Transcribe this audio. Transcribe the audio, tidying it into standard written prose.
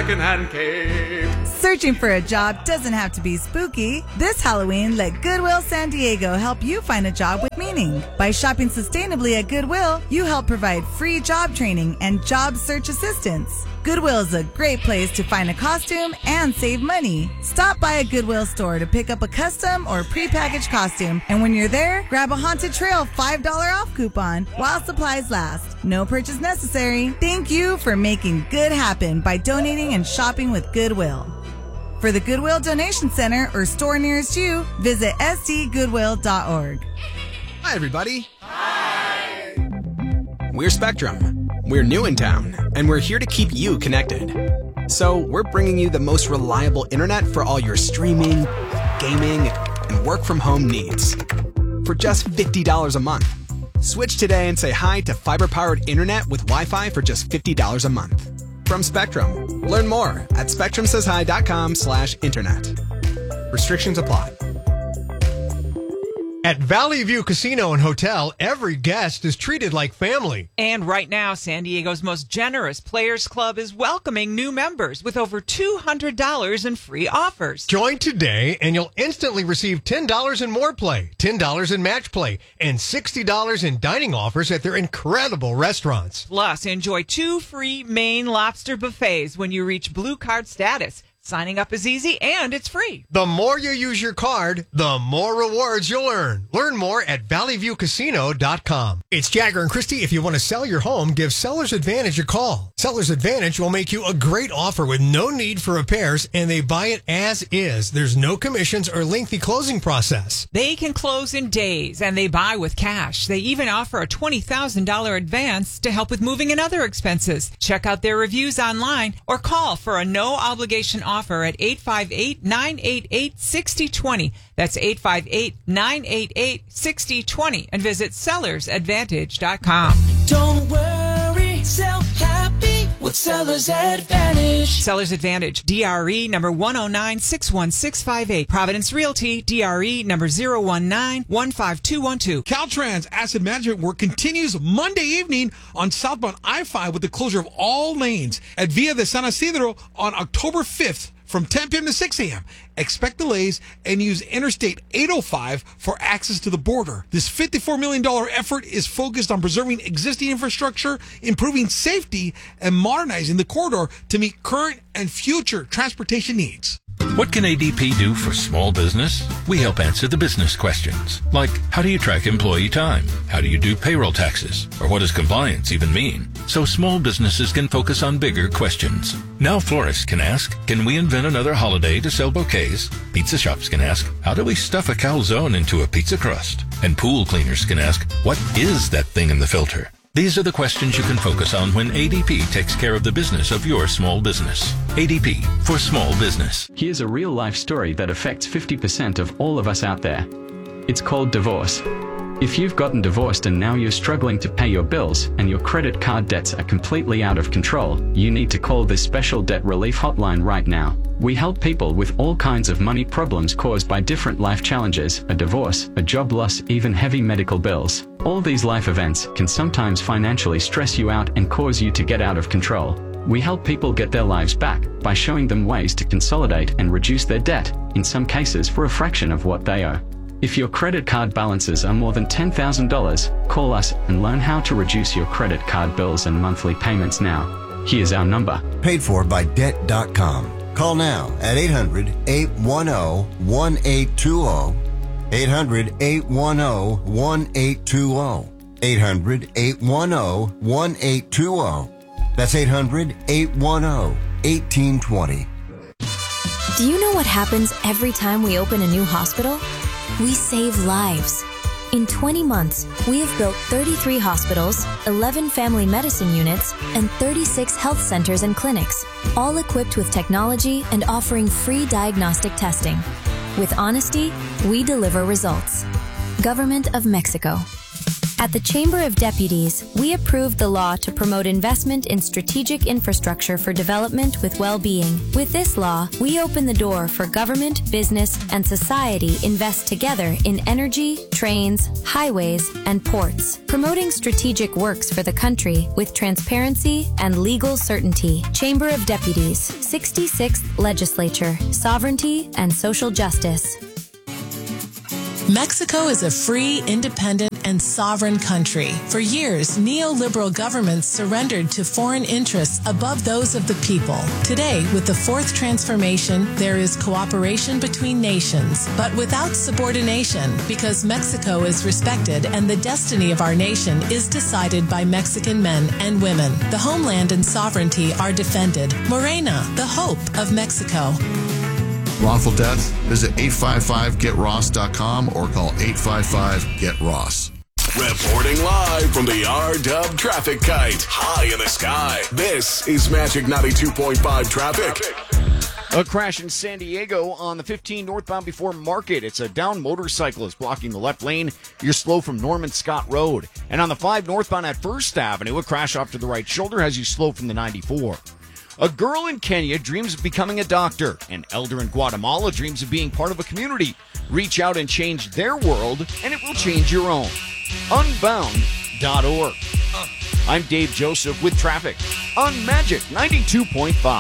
secondhand cape. Searching for a job doesn't have to be spooky. This Halloween, let Goodwill San Diego help you find a job with meaning. By shopping sustainably at Goodwill, you help provide free job training and job search assistance. Goodwill is a great place to find a costume and save money. Stop by a Goodwill store to pick up a custom or prepackaged costume, and when you're there, grab a Haunted Trail $5 off coupon while supplies last. No purchase necessary. Thank you for making good happen by donating and shopping with Goodwill. For the Goodwill Donation Center or store nearest you, visit sdgoodwill.org. Hi, everybody. Hi. We're Spectrum. We're new in town, and we're here to keep you connected. So we're bringing you the most reliable internet for all your streaming, gaming, and work-from-home needs. For just $50 a month. Switch today and say hi to fiber-powered internet with Wi-Fi for just $50 a month. From Spectrum. Learn more at spectrumsayshi.com/internet. Restrictions apply. At Valley View Casino and Hotel, every guest is treated like family. And right now, San Diego's most generous Players Club is welcoming new members with over $200 in free offers. Join today and you'll instantly receive $10 in more play, $10 in match play, and $60 in dining offers at their incredible restaurants. Plus, enjoy 2 free Maine lobster buffets when you reach Blue Card status. Signing up is easy and it's free. The more you use your card, the more rewards you'll earn. Learn more at valleyviewcasino.com. It's Jagger and Christy. If you want to sell your home, give Sellers Advantage a call. Sellers Advantage will make you a great offer with no need for repairs, and they buy it as is. There's no commissions or lengthy closing process. They can close in days, and they buy with cash. They even offer a $20,000 advance to help with moving and other expenses. Check out their reviews online or call for a no-obligation offer at 858-988-6020. That's 858-988-6020. And visit sellersadvantage.com. Don't worry, sell happy with Sellers Advantage. Sellers Advantage, DRE number 109-61658. Providence Realty, DRE number 019-15212. Caltrans asset management work continues Monday evening on southbound I-5 with the closure of all lanes at Via de San Isidro on October 5th from 10 p.m. to 6 a.m. Expect delays and use Interstate 805 for access to the border. This $54 million effort is focused on preserving existing infrastructure, improving safety, and modernizing the corridor to meet current and future transportation needs. What can ADP do for small business? We help answer the business questions, like how do you track employee time? How do you do payroll taxes? Or what does compliance even mean? So small businesses can focus on bigger questions. Now florists can ask, can we invent another holiday to sell bouquets? Pizza shops can ask, how do we stuff a calzone into a pizza crust? And pool cleaners can ask, what is that thing in the filter? These are the questions you can focus on when ADP takes care of the business of your small business. ADP for small business. Here's a real-life story that affects 50% of all of us out there. It's called divorce. If you've gotten divorced and now you're struggling to pay your bills and your credit card debts are completely out of control, you need to call this special debt relief hotline right now. We help people with all kinds of money problems caused by different life challenges, a divorce, a job loss, even heavy medical bills. All these life events can sometimes financially stress you out and cause you to get out of control. We help people get their lives back by showing them ways to consolidate and reduce their debt, in some cases for a fraction of what they owe. If your credit card balances are more than $10,000, call us and learn how to reduce your credit card bills and monthly payments now. Here's our number. Paid for by Debt.com. Call now at 800-810-1820. 800-810-1820. 800-810-1820. That's 800-810-1820. Do you know what happens every time we open a new hospital? We save lives. In 20 months, we have built 33 hospitals, 11 family medicine units, and 36 health centers and clinics, all equipped with technology and offering free diagnostic testing. With honesty, we deliver results. Government of Mexico. At the Chamber of Deputies, we approved the law to promote investment in strategic infrastructure for development with well-being. With this law, we open the door for government, business, and society invest together in energy, trains, highways, and ports, promoting strategic works for the country with transparency and legal certainty. Chamber of Deputies, 66th Legislature, Sovereignty and Social Justice. Mexico is a free, independent, and sovereign country. For years, neoliberal governments surrendered to foreign interests above those of the people. Today, with the fourth transformation, there is cooperation between nations, but without subordination, because Mexico is respected and the destiny of our nation is decided by Mexican men and women. The homeland and sovereignty are defended. Morena, the hope of Mexico. Wrongful death? Visit 855-GET-ROSS.com or call 855-GET-ROSS. Reporting live from the R-Dub traffic kite, high in the sky. This is Magic 92.5 traffic. A crash in San Diego on the 15 northbound before Market. It's a downed motorcyclist blocking the left lane. You're slow from Norman Scott Road. And on the 5 northbound at First Avenue, a crash off to the right shoulder has you slow from the 94. A girl in Kenya dreams of becoming a doctor. An elder in Guatemala dreams of being part of a community. Reach out and change their world, and it will change your own. Unbound.org. I'm Dave Joseph with traffic on Magic 92.5.